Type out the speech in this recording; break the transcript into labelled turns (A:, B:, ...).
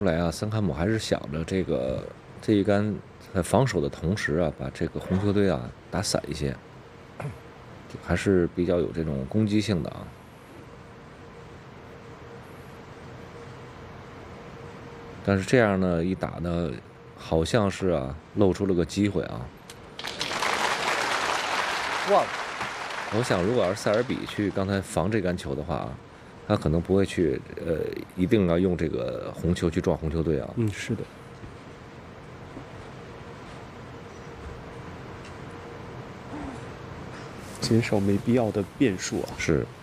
A: 后来啊，森坎姆还是想着这一杆在防守的同时啊，把这个红球队啊打散一些，还是比较有这种攻击性的啊。但是这样呢，一打呢，好像是啊露出了个机会啊。
B: 哇，
A: 我想，如果要是塞尔比去刚才防这杆球的话啊，他可能不会去一定要用这个红球去撞红球队啊。
B: 嗯，是的。减少没必要的变数啊。
A: 是。